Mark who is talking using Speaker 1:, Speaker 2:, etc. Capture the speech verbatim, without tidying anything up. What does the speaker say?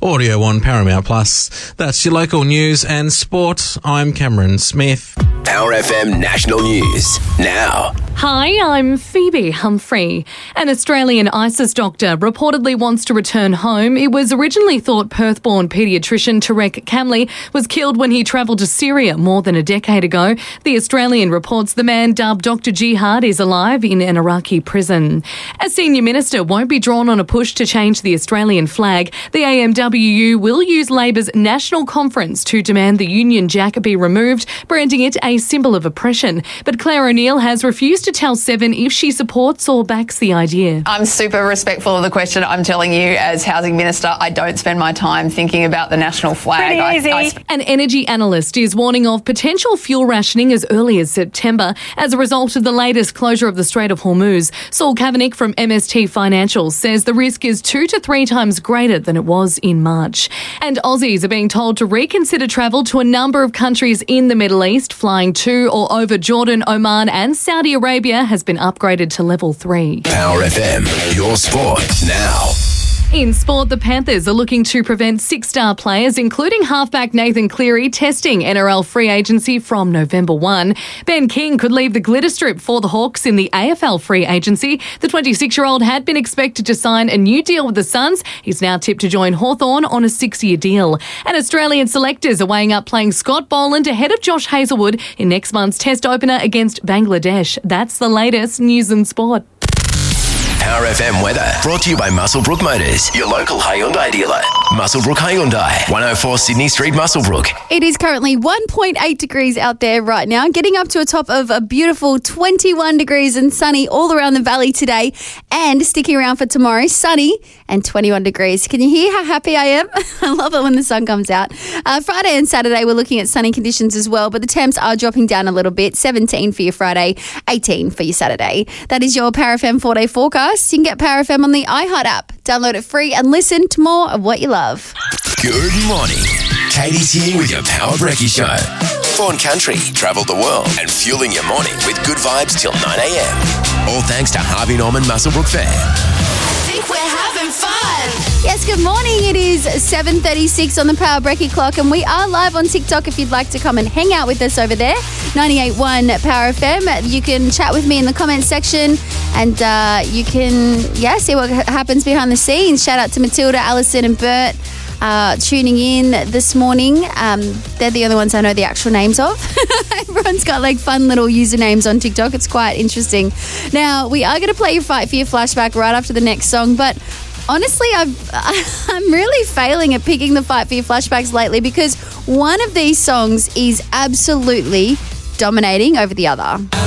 Speaker 1: Audio on Paramount Plus. That's your local news and sport. I'm Cameron Smith.
Speaker 2: Power F M National News now.
Speaker 3: Hi, I'm Phoebe Humphrey. An Australian ISIS doctor reportedly wants to return home. It was originally thought Perth-born paediatrician Tarek Kamli was killed when he travelled to Syria more than a decade ago. The Australian reports the man dubbed Doctor Jihad is alive in an Iraqi prison. A senior minister won't be drawn on a push to change the Australian flag. The A M W U will use Labor's national conference to demand the Union Jack be removed, branding it a symbol of oppression. But Claire O'Neill has refused to tell Seven if she supports or backs the idea.
Speaker 4: I'm super respectful of the question. I'm telling you, as Housing Minister, I don't spend my time thinking about the national flag.
Speaker 3: Pretty easy.
Speaker 4: I, I sp-
Speaker 3: An energy analyst is warning of potential fuel rationing as early as September as a result of the latest closure of the Strait of Hormuz. Saul Kavanagh from M S T Financial says the risk is two to three times greater than it was in March. And Aussies are being told to reconsider travel to a number of countries in the Middle East. Flying to or over Jordan, Oman and Saudi Arabia has been upgraded to level three.
Speaker 2: Power F M, your sport now.
Speaker 3: In sport, the Panthers are looking to prevent six-star players, including halfback Nathan Cleary, testing N R L free agency from November first. Ben King could leave the glitter strip for the Hawks in the A F L free agency. The twenty-six-year-old had been expected to sign a new deal with the Suns. He's now tipped to join Hawthorn on a six-year deal. And Australian selectors are weighing up playing Scott Boland ahead of Josh Hazelwood in next month's test opener against Bangladesh. That's the latest news and sport.
Speaker 2: Power F M weather brought to you by Muswellbrook Motors, your local Hyundai dealer. Muswellbrook Hyundai, one oh four Sydney Street, Muswellbrook.
Speaker 5: It is currently one point eight degrees out there right now, getting up to a top of a beautiful twenty-one degrees and sunny all around the valley today, and sticking around for tomorrow, sunny and twenty-one degrees. Can you hear how happy I am? I love it when the sun comes out. Uh, Friday and Saturday, we're looking at sunny conditions as well, but the temps are dropping down a little bit. seventeen for your Friday, eighteen for your Saturday. That is your Power F M four-day forecast. You can get Power F M on the iHeart app. Download it free and listen to more of what you love.
Speaker 2: Good morning. Katie's here with your Power Brekkie Show. Born country, travel the world, and fueling your morning with good vibes till nine a.m. All thanks to Harvey Norman Muswellbrook Fair.
Speaker 5: Think we're having fun. Yes, good morning. It is seven thirty-six on the Power Brekkie clock, and we are live on TikTok if you'd like to come and hang out with us over there. ninety-eight point one Power F M. You can chat with me in the comments section, and uh, you can, yeah, see what happens behind the scenes. Shout out to Matilda, Alison and Bert uh, tuning in this morning. Um, they're the only ones I know the actual names of. Everyone's got like fun little usernames on TikTok. It's quite interesting. Now, we are going to play your Fight for Your Flashback right after the next song, but honestly, I've, I'm really failing at picking the Fight for Your Flashbacks lately because one of these songs is absolutely dominating over the other.